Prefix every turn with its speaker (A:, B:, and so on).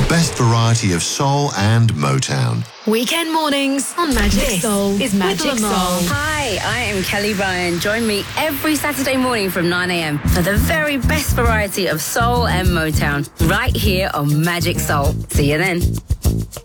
A: best variety of soul and Motown.
B: Weekend mornings on Magic Soul is Magic Soul.
C: Hi, I am Kelly Ryan. Join me every Saturday morning from 9 a.m. for the very best variety of soul and Motown right here on Magic Soul. See you then.